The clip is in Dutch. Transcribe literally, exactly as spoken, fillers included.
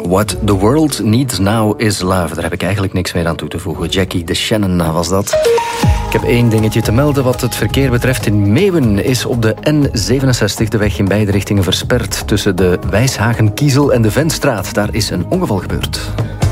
What the world needs now is love. Daar heb ik eigenlijk niks meer aan toe te voegen. Jackie de Shannon was dat. Ik heb één dingetje te melden wat het verkeer betreft. In Meeuwen is op de N zevenenzestig de weg in beide richtingen versperd tussen de Wijshagen-Kiezel en de Ventstraat. Daar is een ongeval gebeurd.